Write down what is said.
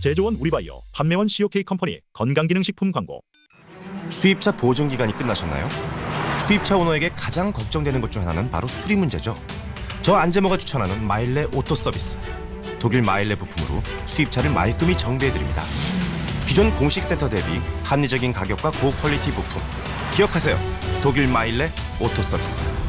제조원 우리바이오, 판매원 COK 컴퍼니 건강기능식품 광고. 수입차 보증 기간이 끝나셨나요? 수입차 오너에게 가장 걱정되는 것 중 하나는 바로 수리 문제죠. 저 안재모가 추천하는 마일레 오토 서비스. 독일 마일레 부품으로 수입차를 말끔히 정비해드립니다. 기존 공식 센터 대비 합리적인 가격과 고퀄리티 부품. 기억하세요. 독일 마일레 오토 서비스.